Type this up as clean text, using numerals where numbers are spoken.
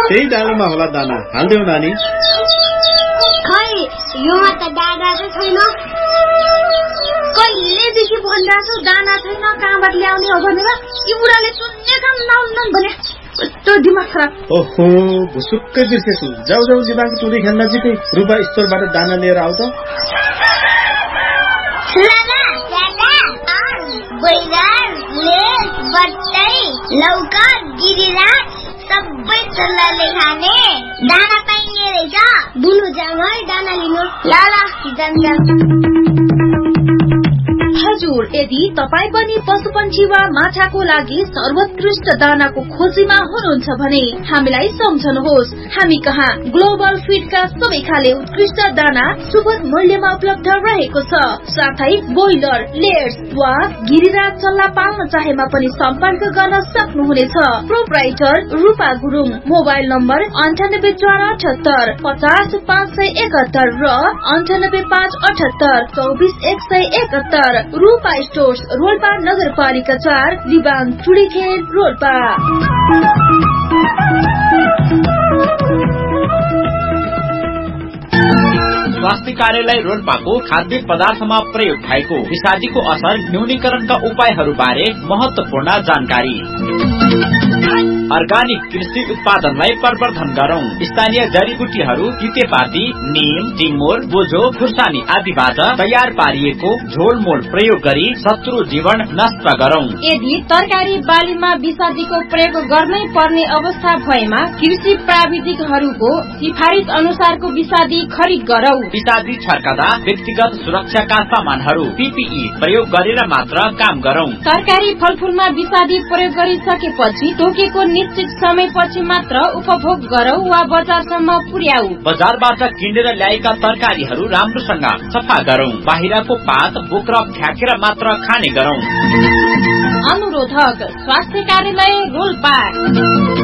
त्यही डालोमा होला दाना, हाल्देऊ नानी। खै योमा त दाना चाहिँ छैन। कहिलेदेखि भनिरहेको छु दाना छैन, कहाँबाट ल्याउने हो भनेर। यी बुढाले सुन्ने काम नहुन्न भने कस्तो दिमाग खराब। ओहो, भुसुक्कै बिर्सेछु। जाऊ जाऊ दिमाग चुरी खेल्न नजिकै रुपा स्टोरबाट दाना लिएर आऊ त। लौका गिरिरा सबै चल्लाले खाने दाना पाइने रहेछ। बुनु जाम है दाना लिनु। ल जाम। हजुर, यदि तपाईँ पनि पशुपन्छी वा माछाको लागि सर्वोत्कृष्ट दानाको खोजीमा हुनुहुन्छ भने हामीलाई सम्झनुहोस्। हामी कहाँ ग्लोबल फिडका सबै खाले उत्कृष्ट दाना सुपथ मूल्यमा उपलब्ध रहेको छ। साथै ब्रोइलर, लेयर्स वा गिरिरा चल्ला पाल्न चाहेमा पनि सम्पर्क गर्न सक्नुहुनेछ। प्रोप्राइटर रूपा गुरुङ। मोबाइल नम्बर 9848 50 571 र 9858 24 171। रूपा स्टोर्स, रोल्पा नगरपालिका 4, लिबाङ चुडीखेल, रोल्पा। स्वास्थ्य कार्यालय रोल्पाको खाद्य पदार्थमा प्रयोग भएको विषादीको असर न्यूनीकरणका उपायहरू बारे महत्वपूर्ण जानकारी। अर्गानिक कृषि उत्पादनलाई प्रवर्धन गरौं। स्थानीय जडीबुटीहरू तितेपाती, नीम, टिमुर, बोझो, खुर्सानी आदिबाट तयार पारिएको झोलमोल प्रयोग गरी शत्रु जीवन नष्ट गरौं। यदि तरकारी बालीमा विषादीको प्रयोग गर्नै पर्ने अवस्था भएमा कृषि प्राविधिकहरूको सिफारिस अनुसारको विषादी खरिद गरौं। विषादी छर्कदा व्यक्तिगत सुरक्षाका सामानहरू PPE प्रयोग गरेर मात्र काम गरौं। तरकारी फलफूलमा विषादी प्रयोग गरिसकेपछि तोकेको निश्चित समयपछि मात्र उपभोग गरौं वा बजारसम्म पुर्याऊ। बजारबाट किनेर ल्याएका तरकारीहरू राम्रोसँग सफा गरौं। बाहिरको पात बोक्रा फ्याँकेर मात्र खाने गरौं। अनुरोधक स्वास्थ्य कार्यालय रोल्पा।